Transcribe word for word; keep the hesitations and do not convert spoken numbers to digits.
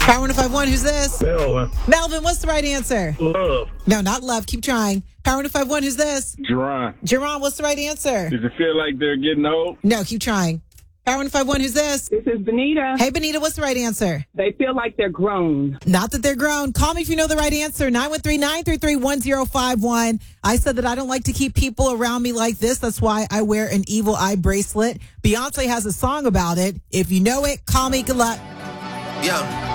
Power one oh five one, who's this? Melvin. Melvin, what's the right answer? Love. No, not love. Keep trying. Power one oh five one, who's this? Jerron. Jerron, what's the right answer? Does it feel like they're getting old? No, keep trying. Power one oh five one, who's this? This is Benita. Hey, Benita, what's the right answer? They feel like they're grown. Not that they're grown. Call me if you know the right answer. nine one three, nine three three, one zero five one. I said that I don't like to keep people around me like this. That's why I wear an evil eye bracelet. Beyonce has a song about it. If you know it, call me. Good luck. Yeah.